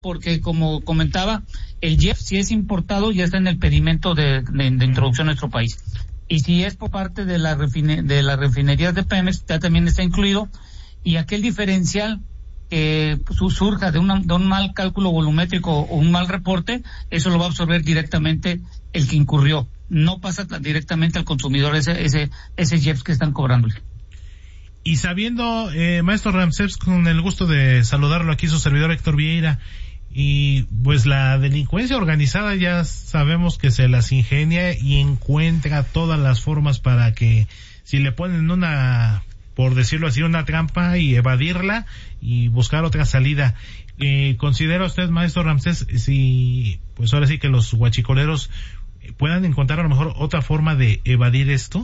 porque como comentaba, el JEP si es importado ya está en el pedimento de introducción a nuestro país. Y si es por parte de la refinería de Pemex, ya también está incluido, y aquel diferencial que surja de un mal cálculo volumétrico o un mal reporte, eso lo va a absorber directamente el que incurrió. No pasa directamente al consumidor ese JEPS que están cobrándole. Y sabiendo, maestro Ramsés, con el gusto de saludarlo aquí, su servidor Héctor Vieira, y pues la delincuencia organizada ya sabemos que se las ingenia y encuentra todas las formas para que si le ponen una, por decirlo así, una trampa y evadirla y buscar otra salida. ¿Considera usted, maestro Ramsés, si pues ahora sí que los huachicoleros puedan encontrar a lo mejor otra forma de evadir esto?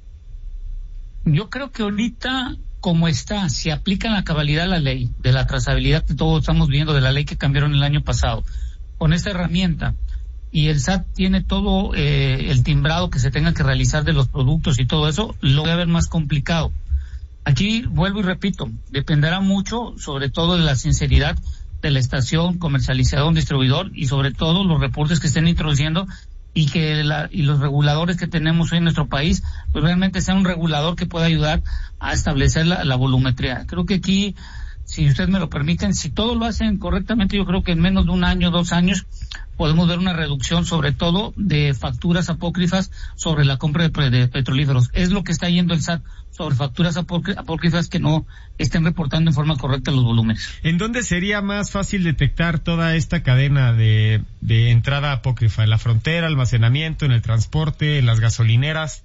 Yo creo que ahorita, como está, si aplican la cabalidad la ley de la trazabilidad que todos estamos viendo, de la ley que cambiaron el año pasado, con esta herramienta, y el SAT tiene todo el timbrado que se tenga que realizar de los productos y todo eso, lo voy a ver más complicado. Aquí vuelvo y repito, dependerá mucho, sobre todo de la sinceridad de la estación, comercializador, distribuidor, y sobre todo los reportes que estén introduciendo, y que y los reguladores que tenemos hoy en nuestro país, pues realmente sea un regulador que pueda ayudar a establecer la volumetría. Creo que aquí, si ustedes me lo permiten, si todo lo hacen correctamente, yo creo que en menos de 1 año, 2 años, podemos ver una reducción, sobre todo, de facturas apócrifas sobre la compra de petrolíferos. Es lo que está yendo el SAT, sobre facturas apócrifas que no estén reportando en forma correcta los volúmenes. ¿En dónde sería más fácil detectar toda esta cadena de entrada apócrifa? ¿En la frontera, almacenamiento, en el transporte, en las gasolineras?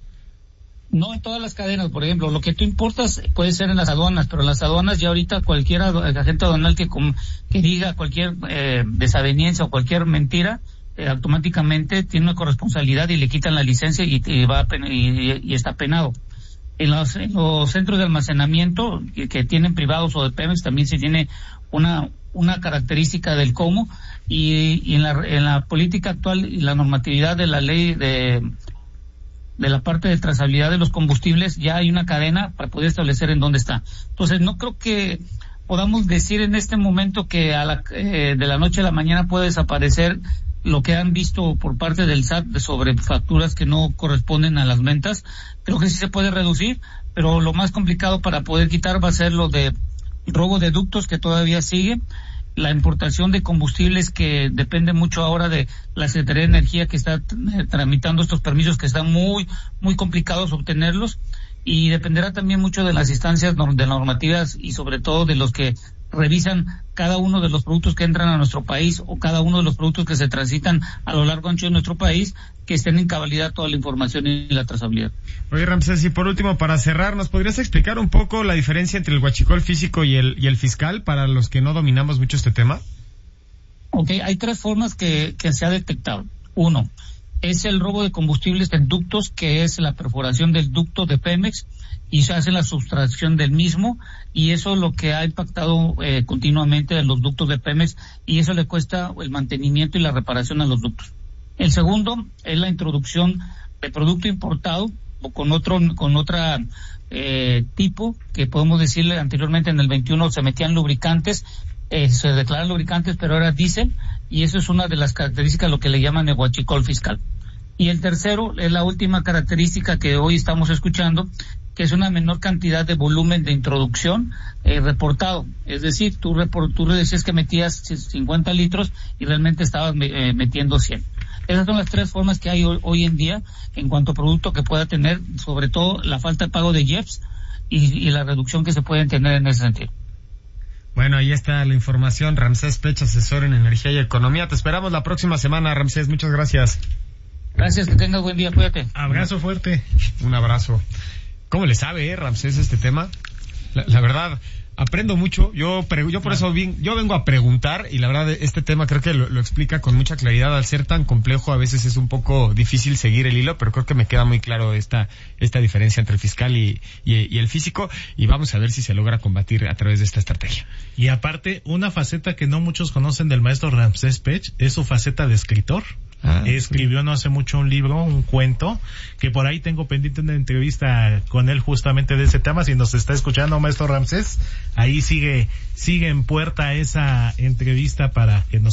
No en todas las cadenas, por ejemplo, lo que tú importas puede ser en las aduanas, pero en las aduanas ya ahorita cualquier agente aduanal que diga cualquier desaveniencia o cualquier mentira, automáticamente tiene una corresponsabilidad y le quitan la licencia y está penado. En los centros de almacenamiento que tienen privados o de Pemex también se tiene una característica del cómo, y en la política actual y la normatividad de la ley de la parte de trazabilidad de los combustibles, ya hay una cadena para poder establecer en dónde está. Entonces, no creo que podamos decir en este momento que de la noche a la mañana puede desaparecer lo que han visto por parte del SAT sobre facturas que no corresponden a las ventas. Creo que sí se puede reducir, pero lo más complicado para poder quitar va a ser lo de robo de ductos, que todavía sigue, la importación de combustibles, que depende mucho ahora de la Secretaría de Energía, que está tramitando estos permisos, que están muy, muy complicados obtenerlos, y dependerá también mucho de las instancias de normativas y sobre todo de los que revisan cada uno de los productos que entran a nuestro país o cada uno de los productos que se transitan a lo largo y ancho de nuestro país, que estén en cabalidad toda la información y la trazabilidad. Oye, Ramsés, y por último, para cerrar, ¿nos podrías explicar un poco la diferencia entre el huachicol físico y el fiscal para los que no dominamos mucho este tema? Ok, hay 3 formas que se ha detectado. 1, es el robo de combustibles en ductos, que es la perforación del ducto de Pemex y se hace la sustracción del mismo, y eso es lo que ha impactado continuamente en los ductos de Pemex, y eso le cuesta el mantenimiento y la reparación a los ductos. El segundo es la introducción de producto importado o con otra tipo, que podemos decirle anteriormente en el 21 se metían lubricantes, se declaran lubricantes, pero era diésel, y eso es una de las características, lo que le llaman el huachicol fiscal. Y el tercero es la última característica que hoy estamos escuchando, que es una menor cantidad de volumen de introducción reportado. Es decir, tú decías que metías 50 litros y realmente estabas metiendo 100. Esas son las 3 formas que hay hoy en día en cuanto a producto que pueda tener, sobre todo la falta de pago de JEPS y la reducción que se pueden tener en ese sentido. Bueno, ahí está la información. Ramsés Pech, asesor en energía y economía. Te esperamos la próxima semana, Ramsés. Muchas gracias. Gracias, que tengas buen día, cuídate. Abrazo fuerte. Un abrazo. ¿Cómo le sabe, Ramsés, este tema? La verdad, aprendo mucho. Yo por eso yo vengo a preguntar, y la verdad este tema creo que lo explica con mucha claridad. Al ser tan complejo, a veces es un poco difícil seguir el hilo, pero creo que me queda muy claro esta diferencia entre el fiscal y el físico, y vamos a ver si se logra combatir a través de esta estrategia. Y aparte, una faceta que no muchos conocen del maestro Ramsés Pech es su faceta de escritor. Escribió no hace mucho un libro, un cuento, que por ahí tengo pendiente una entrevista con él justamente de ese tema. Si nos está escuchando, maestro Ramsés, ahí sigue en puerta esa entrevista para que nos